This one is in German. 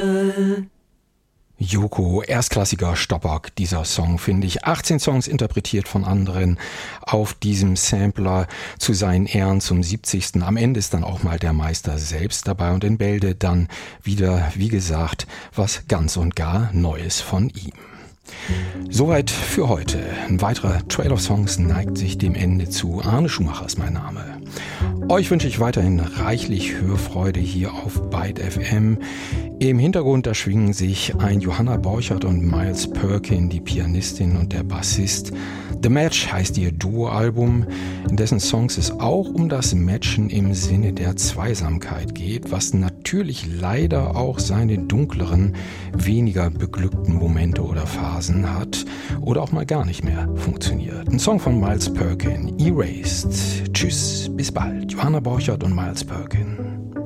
Yoko, erstklassiger Stoppack, dieser Song, finde ich. 18 Songs interpretiert von anderen auf diesem Sampler zu seinen Ehren zum 70. Am Ende ist dann auch mal der Meister selbst dabei und in Bälde dann wieder, wie gesagt, was ganz und gar Neues von ihm. Soweit für heute. Ein weiterer Trail of Songs neigt sich dem Ende zu. Arne Schumacher ist mein Name. Euch wünsche ich weiterhin reichlich Hörfreude hier auf Byte FM. Im Hintergrund da schwingen sich ein Johanna Borchert und Miles Perkin, die Pianistin und der Bassist. The Match heißt ihr Duo-Album, in dessen Songs es auch um das Matchen im Sinne der Zweisamkeit geht, was natürlich leider auch seine dunkleren, weniger beglückten Momente oder Phasen hat oder auch mal gar nicht mehr funktioniert. Ein Song von Miles Perkin, Erased. Tschüss, bis bald. Johanna Borchert und Miles Perkin.